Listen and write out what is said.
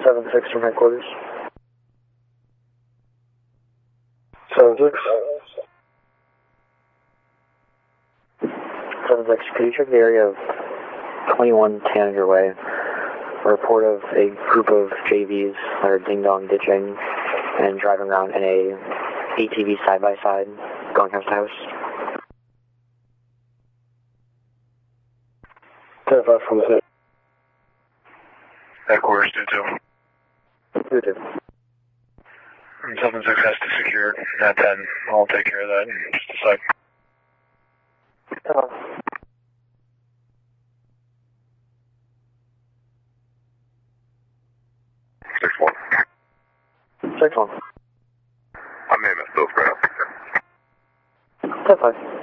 7-6 from headquarters. 7-6. 7-6, could you check the area of 21 Tanager Way? A report of a group of JVs that are ding-dong ditching and driving around in a ATV side-by-side going house to house. 10-5 from the hit. Headquarters, 2-2. 2-2. 7-6 has to secure that 10. I'll take care of that in just a sec. 6-1. 6-1. I'm in, it's still spread out. 10-5.